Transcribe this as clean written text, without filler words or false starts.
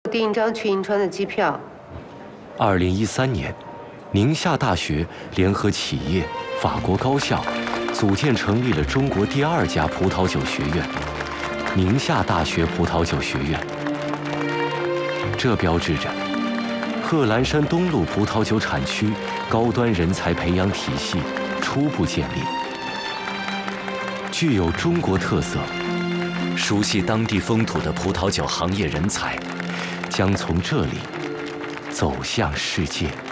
订一张去银川的机票。 2013年，宁夏大学联合企业、法国高校，组建成立了中国第2家葡萄酒学院——宁夏大学葡萄酒学院。这标志着贺兰山东路葡萄酒产区高端人才培养体系初步建立。具有中国特色、熟悉当地风土的葡萄酒行业人才，将从这里走向世界。